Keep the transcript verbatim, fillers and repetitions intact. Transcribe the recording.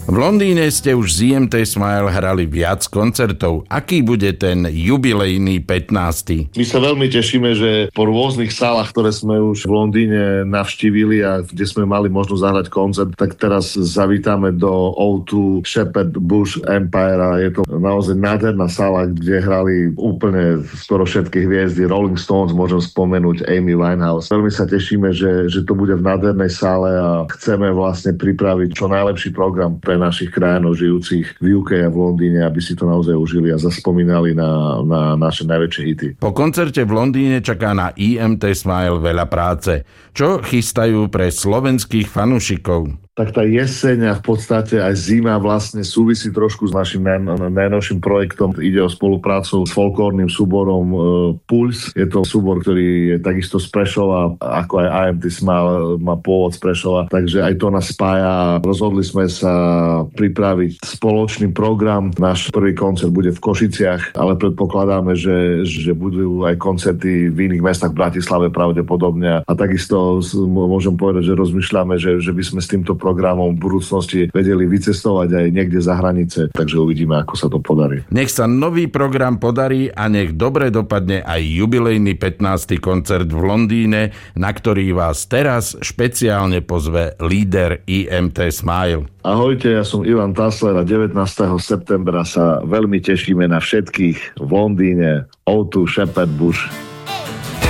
V Londýne ste už z í em té Smile hrali viac koncertov. Aký bude ten jubilejný pätnásty? My sa veľmi tešíme, že po rôznych sálach, ktoré sme už v Londýne navštívili a kde sme mali možnosť zahrať koncert, tak teraz zavítame do ó dva Shepherd Bush Empire a je to naozaj nádherná sála, kde hrali úplne skoro všetky hviezdy. Rolling Stones, môžem spomenúť Amy Winehouse. Veľmi sa tešíme, že, že to bude v nádhernej sále a chceme vlastne pripraviť čo najlepší program pre našich krajanov žijúcich v ú ká a v Londýne, aby si to naozaj užili a zaspomínali na, na naše najväčšie hity. Po koncerte v Londýne čaká na í em té Smile veľa práce. Čo chystajú pre slovenských fanúšikov? Tak tá jeseň a v podstate aj zima vlastne súvisí trošku s našim naj, najnovším projektom. Ide o spoluprácu s folklórnym súborom e, Puls. Je to súbor, ktorý je takisto z Prešova, ako aj í em té Smile má pôvod z Prešova, takže aj to nás spája. Rozhodli sme sa pripraviť spoločný program. Náš prvý koncert bude v Košiciach, ale predpokladáme, že, že budú aj koncerty v iných mestách, v Bratislave pravdepodobne. A takisto môžem povedať, že rozmýšľame, že, že by sme s týmto programom v budúcnosti vedeli vycestovať aj niekde za hranice, takže uvidíme, ako sa to podarí. Nech sa nový program podarí a nech dobre dopadne aj jubilejný pätnásty koncert v Londýne, na ktorý vás teraz špeciálne pozve líder í em té Smile. Ahojte, ja som Ivan Tasler a devätnásteho septembra sa veľmi tešíme na všetkých v Londýne ó dva Shepherd Bush.